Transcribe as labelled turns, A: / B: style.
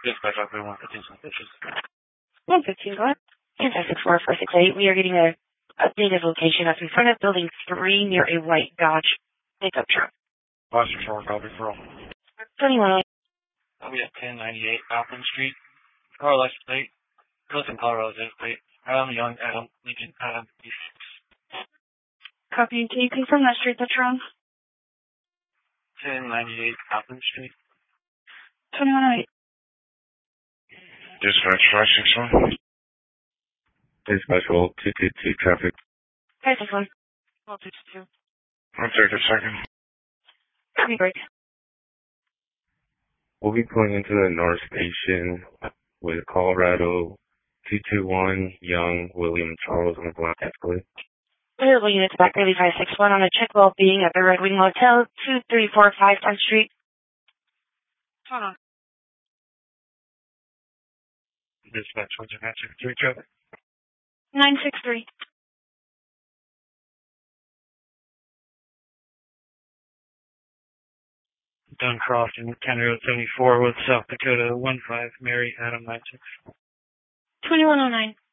A: Dispatch operator 115 suspicious.
B: 115, go ahead. Fantastic 4468. We are getting a updated location up in front of building 3 near a white Dodge pickup truck.
A: Boston Shore, copy for all.
B: 21.
A: We at 1098 Alpine Street. Car license plate. Clifton, Colorado, zip plate. Adam Young, Adam Lincoln, Adam D6.
B: Copy. Can you confirm that street that you're on?
A: 1098 Alpine Street.
B: 2108.
A: Dispatch 561.
C: Dispatch roll 222 traffic.
B: 561. Well, 222.
A: I'll take a second.
B: Copy break.
C: We'll be pulling into the North Station with Colorado 221 Young William Charles on the black Escalade.
B: Available units back early 561 on a check well being at the Red Wing Motel, 2345 10th Street. Hold on.
A: Dispatch 163 traffic.
B: 963.
A: Duncroft and County Road 74 with South Dakota 15 Mary Adam 96.
B: 2109.